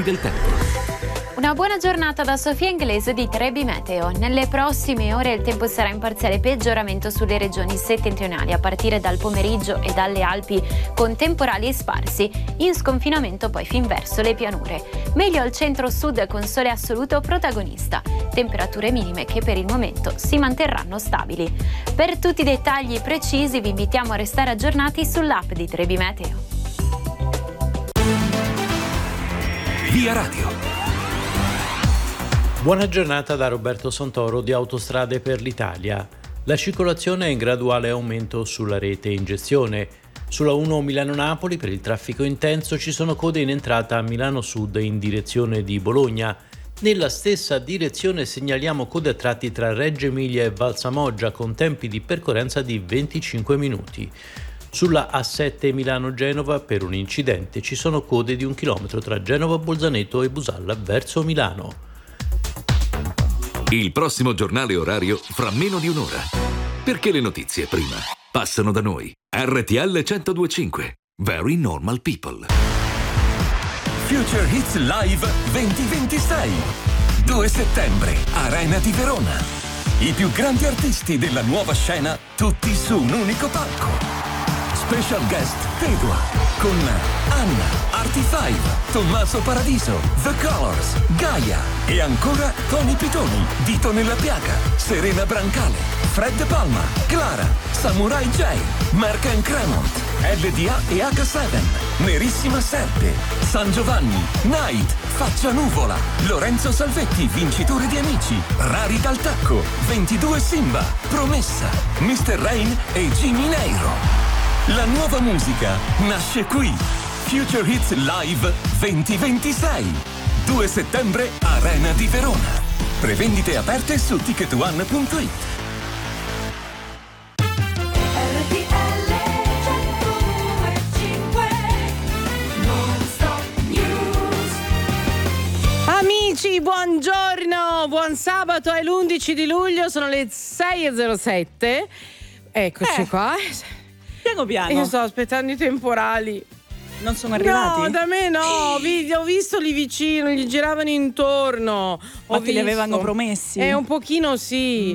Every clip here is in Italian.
previsioni del tempo. Una buona giornata da Sofia Inglese di Trebi Meteo. Nelle prossime ore il tempo sarà in parziale peggioramento sulle regioni settentrionali a partire dal pomeriggio e dalle Alpi, con temporali sparsi, in sconfinamento poi fin verso le pianure. Meglio al centro-sud con sole assoluto protagonista. Temperature minime che per il momento si manterranno stabili. Per tutti i dettagli precisi vi invitiamo a restare aggiornati sull'app di Trebi Meteo. Via Radio. Buona giornata da Roberto Santoro di Autostrade per l'Italia. La circolazione è in graduale aumento sulla rete in gestione. Sulla 1 Milano-Napoli per il traffico intenso ci sono code in entrata a Milano Sud in direzione di Bologna. Nella stessa direzione segnaliamo code a tratti tra Reggio Emilia e Valsamoggia con tempi di percorrenza di 25 minuti. Sulla A7 Milano-Genova per un incidente ci sono code di 1 chilometro tra Genova Bolzaneto e Busalla verso Milano. Il prossimo giornale orario fra meno di un'ora. Perché le notizie prima passano da noi. RTL 102.5. Very Normal People. Future Hits Live 2026. 2 settembre, Arena di Verona. I più grandi artisti della nuova scena, tutti su un unico palco. Special guest Pedua con Anna, Artie5, Tommaso Paradiso, The Colors, Gaia e ancora Tony Pitoni, Dito nella Piaga, Serena Brancale, Fred Palma, Clara, Samurai J, Mark and Cremont, LDA e H7, Nerissima Serpe, San Giovanni, Night, Faccia Nuvola, Lorenzo Salvetti, vincitore di Amici, Rari dal Tacco, 22 Simba, Promessa, Mr. Rain e Jimmy Neiro. La nuova musica nasce qui. Future Hits Live 2026. 2 settembre, Arena di Verona. Prevendite aperte su ticketone.it. Amici, buongiorno, buon sabato, è l'11 di luglio, sono le 6:07. Eccoci qua. Piano piano. Io sto aspettando i temporali. Non sono arrivati? No, da me no, ho visto lì vicino, gli giravano intorno. Ma te li avevano promessi? Un pochino sì,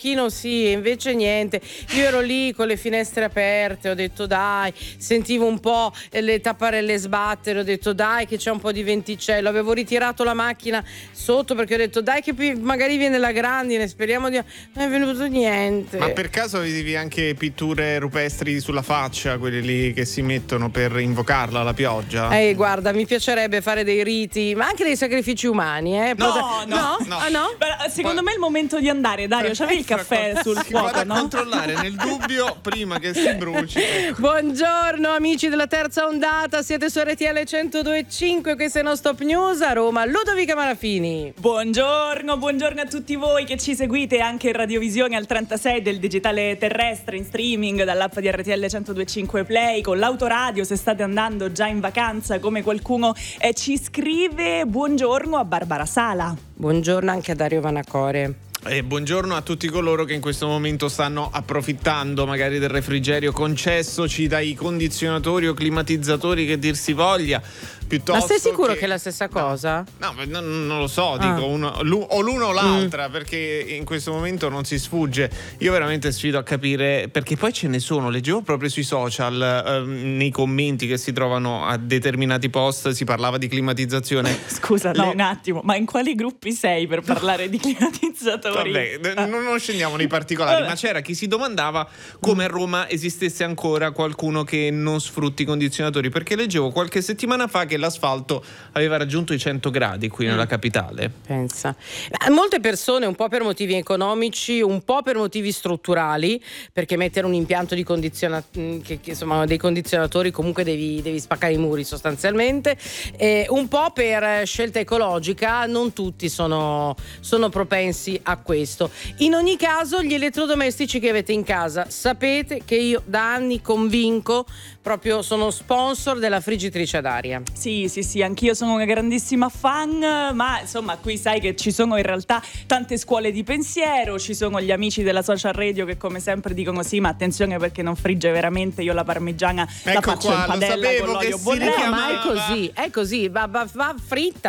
invece niente. Io ero lì con le finestre aperte, ho detto dai, sentivo un po' le tapparelle sbattere, ho detto dai che c'è un po' di venticello, avevo ritirato la macchina sotto perché ho detto dai che magari viene la grandine, speriamo di... Non è venuto niente. Ma per caso vedevi anche pitture rupestri sulla faccia, quelle lì che si mettono per invocarla? La pioggia? Guarda, mi piacerebbe fare dei riti, ma anche dei sacrifici umani, No. Ah, no? Beh, secondo me è il momento di andare, Dario. C'avevi il caffè sul fuoco, vado no? a controllare nel dubbio prima che si bruci. Buongiorno amici della terza ondata, siete su RTL 102.5, questa è No Stop News a Roma. Ludovica Marafini. Buongiorno a tutti voi che ci seguite anche in radiovisione al 36 del digitale terrestre, in streaming dall'app di RTL 102.5 Play, con l'autoradio se state andando già in vacanza, come qualcuno ci scrive. Buongiorno a Barbara Sala. Buongiorno anche a Dario Vanacore. E buongiorno a tutti coloro che in questo momento stanno approfittando magari del refrigerio concessoci dai condizionatori o climatizzatori che dir si voglia. Ma sei sicuro che è la stessa cosa? No, non lo so, dico o l'uno o l'altra, perché in questo momento non si sfugge. Io veramente sfido a capire, perché poi ce ne sono, leggevo proprio sui social, nei commenti che si trovano a determinati post, si parlava di climatizzazione. Scusa, no, un attimo, ma in quali gruppi sei per parlare di climatizzatori? Vabbè, non scendiamo nei particolari, ma c'era chi si domandava come a Roma esistesse ancora qualcuno che non sfrutti i condizionatori, perché leggevo qualche settimana fa che l'asfalto aveva raggiunto i 100 gradi qui nella capitale. Pensa. Molte persone, un po' per motivi economici, un po' per motivi strutturali, perché mettere un impianto di insomma dei condizionatori comunque devi spaccare i muri sostanzialmente, un po' per scelta ecologica, non tutti sono propensi a questo. In ogni caso, gli elettrodomestici che avete in casa, sapete che io da anni convinco, proprio sono sponsor della friggitrice ad aria. Sì, anch'io sono una grandissima fan, ma insomma qui sai che ci sono in realtà tante scuole di pensiero, ci sono gli amici della social radio che come sempre dicono sì, ma attenzione perché non frigge veramente, io la parmigiana la faccio in padella con l'olio bollente. Ma è così, va fritta